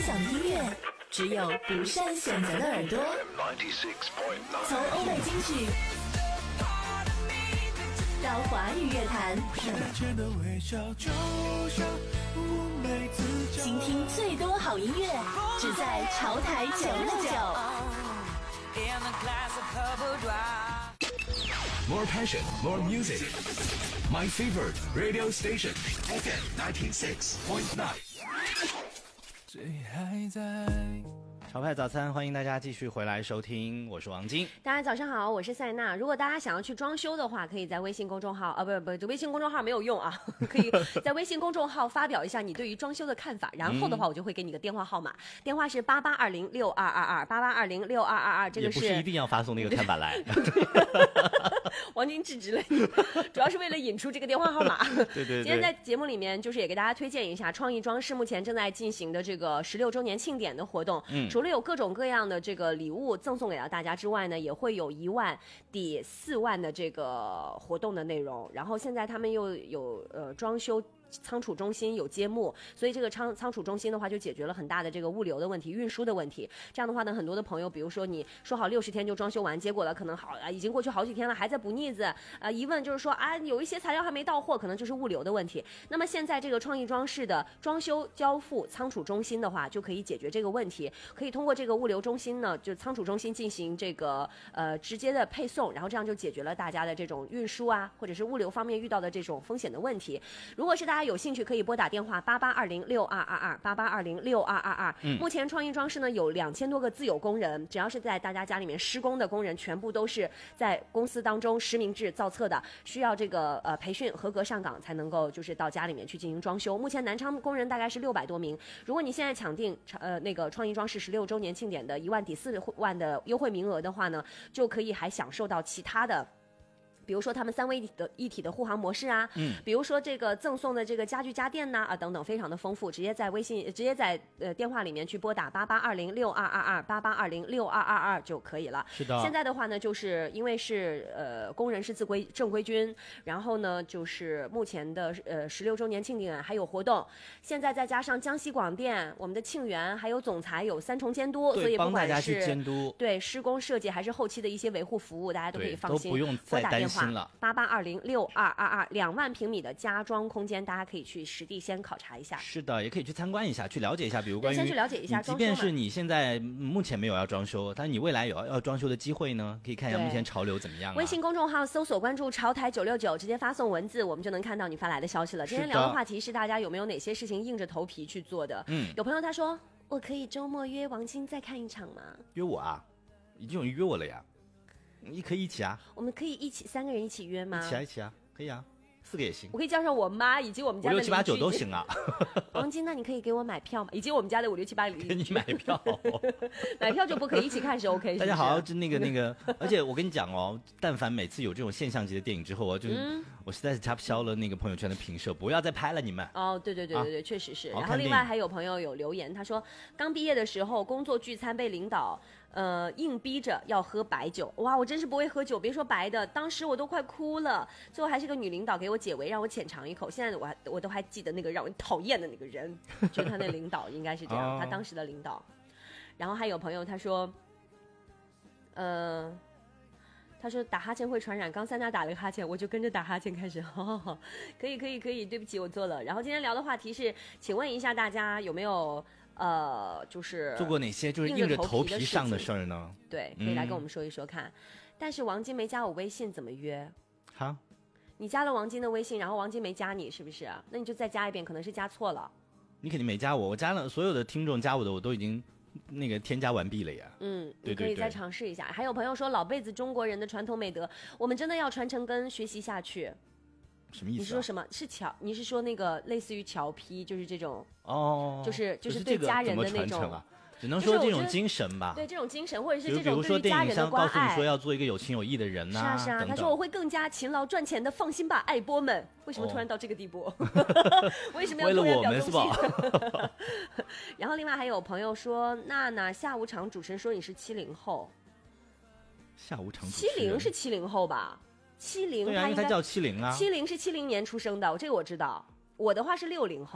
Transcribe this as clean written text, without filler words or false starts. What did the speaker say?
享音乐，只有不善选择的耳朵。从欧美金曲到华语乐坛，倾听最多好音乐，只在潮台969。 More passion, more music. My favorite radio station, FM 96.9. 谁还在？ 潮派早餐，欢迎大家继续回来收听，我是王晶。 大家早上好，我是塞娜。如果大家想要去装修的话，可以在微信公众号不，微信公众号没有用啊，可以在微信公众号发表一下你对于装修的看法，然后的话我就会给你个电话号码，电话是88206222，88206222，这个是也不是一定要发送那个看法来。 王晶制止了你，主要是为了引出这个电话号码。 对对对。 今天在节目里面就是也给大家推荐一下创意装饰目前正在进行的这个16周年庆典的活动。除了有各种各样的这个礼物赠送给到大家之外呢，也会有1万抵4万的这个活动的内容。然后现在他们又有装修仓储中心有揭幕，所以这个仓储中心的话就解决了很大的这个物流的问题、运输的问题。这样的话呢，很多的朋友，比如说你说好60天就装修完，结果了可能已经过去好几天了，还在补腻子，一问就是说有一些材料还没到货，可能就是物流的问题。那么现在这个创意装饰的装修交付仓储中心的话，就可以解决这个问题，可以通过这个物流中心呢，就仓储中心进行这个直接的配送，然后这样就解决了大家的这种运输啊，或者是物流方面遇到的这种风险的问题。如果是大家有兴趣，可以拨打电话88206222，88206222。目前创意装饰呢有2000多个自有工人，只要是在大家家里面施工的工人，全部都是在公司当中实名制造册的，需要这个培训合格上岗才能够就是到家里面去进行装修。目前南昌工人大概是600多名，如果你现在抢定那个创意装饰16周年庆典的1万抵4万的优惠名额的话呢，就可以还享受到其他的。比如说他们3位一体的护航模式啊，比如说这个赠送的这个家具家电呐等等，非常的丰富。直接在电话里面去拨打88206222，88206222就可以了。 是的。 现在的话呢，就是因为是工人是正规军，然后呢就是目前的16周年庆典还有活动，现在再加上江西广电、我们的庆元还有总裁有3重监督，所以不管是帮大家去监督， 对施工设计还是后期的一些维护服务，大家都可以放心， 都不用再担心了。 88206222，2万平米的家装空间，大家可以去实地先考察一下。 是的，也可以去参观一下，去了解一下，比如关于先去了解一下即便是你现在目前没有要装修，但是你未来有要装修的机会呢，可以看一下目前潮流怎么样。 微信公众号搜索关注潮台969，直接发送文字，我们就能看到你发来的消息了。今天聊的话题是大家有没有哪些事情硬着头皮去做的？有朋友他说，我可以周末约王晶再看一场吗？ 约我啊？已经有人约我了呀。你可以一起啊， 我们可以3个人一起约吗？ 一起啊，可以啊，4个也行。 我可以叫上我妈以及我们家的 5、6、7、8、9都行啊。 王晶，那你可以给我买票吗？以及我们家的5、6、7、8邻居给你买票， 买票就不可以一起看是 OK 是不是？ 大家好好那个，而且我跟你讲哦，但凡每次有这种现象级的电影之后，我实在是插销了那个朋友圈的评设，不要再拍了你们。 哦，对，确实是。然后另外还有朋友有留言，他说刚毕业的时候工作聚餐被领导硬逼着要喝白酒，哇，我真是不会喝酒，别说白的，当时我都快哭了。最后还是个女领导给我解围，让我浅尝一口。现在我都还记得那个让人讨厌的那个人，就是他那领导应该是这样，他当时的领导。然后还有朋友他说，他说打哈欠会传染，刚塞娜打了个哈欠，我就跟着打哈欠开始。好，可以，对不起，我做了。然后今天聊的话题是，请问一下大家有没有就是做过哪些就是硬着头皮上的事儿呢？ 对，可以来跟我们说一说看。但是王晶没加我微信，怎么约？ 哈， 你加了王晶的微信，然后王晶没加你，是不是？那你就再加一遍，可能是加错了。 你肯定没加我，我加了所有的听众加我的，我都已经那个添加完毕了呀。 你可以再尝试一下。还有朋友说老辈子中国人的传统美德，我们真的要传承跟学习下去。 什么意思？ 你说什么？是你是说那个类似于侨批，就是这种就是对家人的那种。 只能说这种精神吧， 对这种精神，或者是这种对于家人的关爱。比如说电影上告诉你说要做一个有情有义的人呐， 是啊，他说我会更加勤劳赚钱的，放心吧，爱波们。为什么突然到这个地步？为什么要突然表忠心？然后另外还有朋友说，娜下午场主持人说你是70后， 下午场主持人 70是70后吧？70， 对啊，因为他叫70啊，70 是70年出生的，这个我知道。我的话是60后。